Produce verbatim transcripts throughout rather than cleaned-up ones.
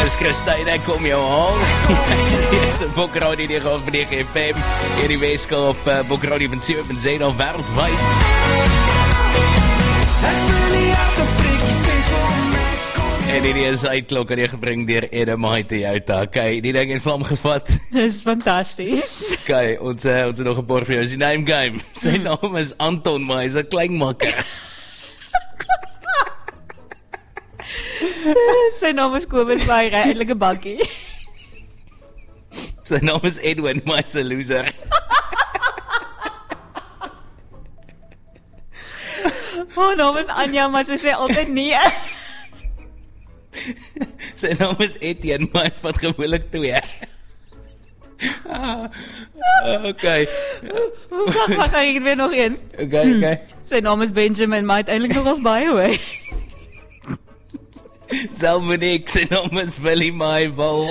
Dis Christine, ek kom jou haal. Dis een Boekradio nege komma nege F M. Hier die Weskaap op uh, Boekradio punt co punt za wêreldwyd. En hierdie is uitklok en die gebring deur Edemai Toyota. Okay, die ding het vlam gevat. Dis fantasties. Okay, ons, uh, ons het nog een paar vir jou. Sy name game. Sy mm. naam is Anton, maar hy is een kleinmakker. Sy naam is Kobus, maar hy ry eintlik 'n bakkie. Sy naam is Edwin, maar hy is 'n loser. Oh, naam is Anja, maar sy sê altyd nee. Sy naam is Etienne, maar hy vat gewoonlik twee. ah, okay. Wacht, wacht, ek het weer nog een. Okay, okay. Sy naam is Benjamin, maar hy het eintlik nog als baie hoor. Salmonique, sy naam is Willie Maaiwil.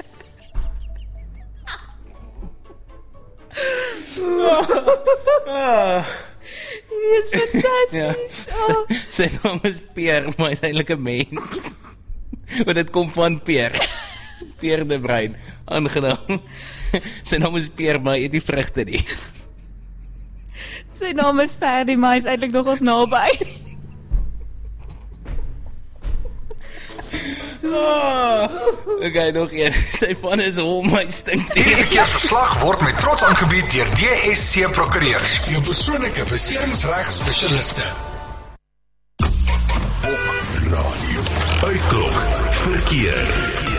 Die is fantasties. Ja, sy, sy naam is Peer, maar hy is eintlik 'n mens. Want dit kom van Peer. Peer de Bruin, aangenaam. Sy naam is Peer, maar hy eet nie vrugte nie. Sy naam is Ferdy, maar hy is eintlik nog ons naby. Oh, okay, nog een. Sy van is hom, my stink. Die verkeersverslag word met trots aangebied deur D S C Prokureurs, jou persoonlike beseringsregspesialiste. Boekradio. Uitklok verkeer.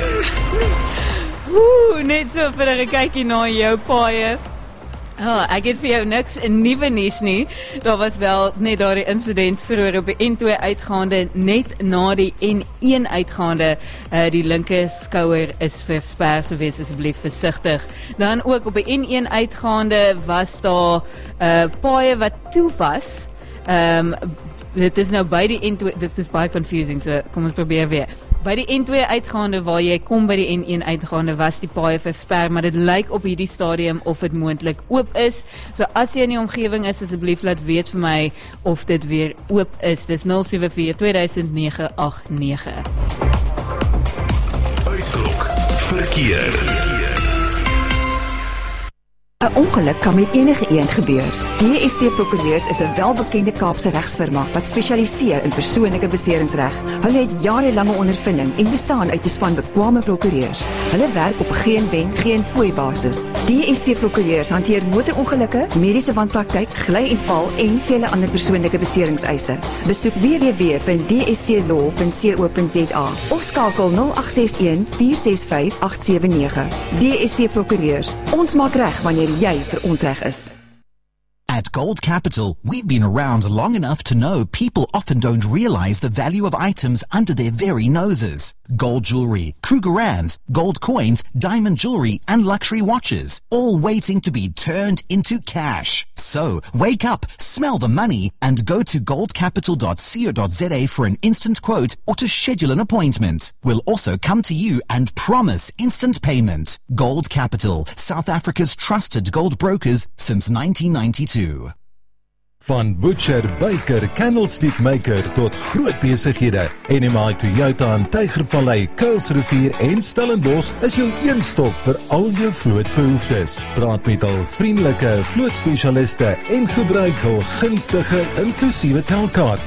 Oeh, net so vir 'n kykie na jou paaie. Oh, ek het vir jou niks in nuwe nuus nie. Daar was wel net daardie insident vroeër op die N twee uitgaande, net na die N een uitgaande. Uh, die linker skouer is versper, so wees asseblief versigtig. Dan ook op die N een uitgaande was daar uh, paaie wat toe was. Um, dit is nou by die N twee, dit is baie confusing, so kom ons probeer weer. By die N twee uitgaande waar jy kom by die N een uitgaande was die paaie versper, maar dit lyk op hierdie stadium of dit moontlik oop is. So as jy in die omgewing is, asseblief laat weet vir my of dit weer oop is. Dis nul sewe vier twee nege agt nege. Uitklok verkeer. 'n Ongeluk kan met enige een gebeur. D S C Prokureurs is 'n welbekende Kaapse regsfirma wat spesialiseer in persoonlike beseringsreg. Hulle het jarelange ondervinding en bestaan uit 'n span bekwame prokureurs. Hulle werk op geen wen, geen fooi basis. D S C Prokureurs hanteer motorongelukke, mediese wanpraktyk, gly en val en vele ander persoonlike beseringseise. Besoek w w w punt d s c law punt co punt za of skakel nul agt ses een vier ses vyf agt sewe nege. D S C Prokureurs. Ons maak reg wanneer jy verontreg is. At Gold Capital, we've been around long enough to know people often don't realize the value of items under their very noses. Gold jewelry, Krugerrands, gold coins, diamond jewelry, and luxury watches, all waiting to be turned into cash. So, wake up, smell the money, and go to gold capital dot co dot za for an instant quote or to schedule an appointment. We'll also come to you and promise instant payment. Gold Capital, South Africa's trusted gold brokers since nineteen ninety-two. Van butcher, baker, candlestick maker tot groot besighede. N M I Toyota in Tygervallei, Kuilsrivier en Stellenbosch is jou een stop vir al jou vlootbehoeftes. Praat met al vriendelike vlootspesialiste en gebruik hul gunstige inklusiewe telkaart.